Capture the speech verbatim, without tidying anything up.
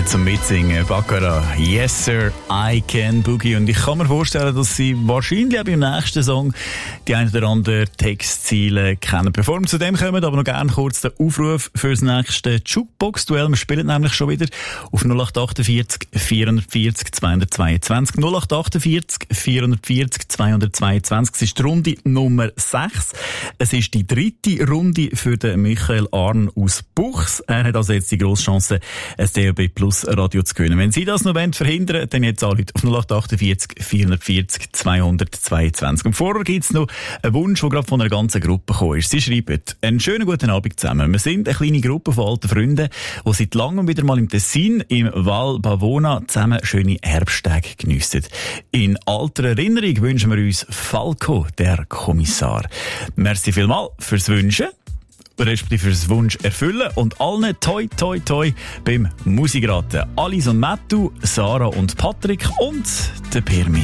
zum Mitsingen. Baccarat, Yes Sir, I Can Boogie. Und ich kann mir vorstellen, dass Sie wahrscheinlich auch beim nächsten Song die ein oder andere Textziele kennen. Bevor wir zu dem kommen, aber noch gerne kurz den Aufruf für das nächste Jukebox-Duell. Wir spielen nämlich schon wieder auf null acht achtundvierzig vierundvierzig zweihundertzweiundzwanzig. null acht achtundvierzig vierundvierzig zweihundertzweiundzwanzig. Es ist die Runde Nummer sechs. Es ist die dritte Runde für den Michael Arn aus Buchs. Er hat also jetzt die grosse Chance, ein D A B Plus Radio zu gewinnen. Wenn Sie das noch verhindern wollen, dann jetzt alle auf null acht achtundvierzig vierundvierzig zweihundertzweiundzwanzig. Und vorher gibt's noch einen Wunsch, der gerade von einer ganzen Gruppe gekommen ist. Sie schreiben: einen schönen guten Abend zusammen. Wir sind eine kleine Gruppe von alten Freunden, die seit langem wieder mal im Tessin, im Val Bavona, zusammen schöne Herbsttage geniessen. In alter Erinnerung wünschen wir uns Falco, der Kommissar. Merci vielmals fürs Wünschen, respektive fürs Wunsch erfüllen, und allen toi toi toi beim Musikraten. Alice und Mattu, Sarah und Patrick und der Pirmi.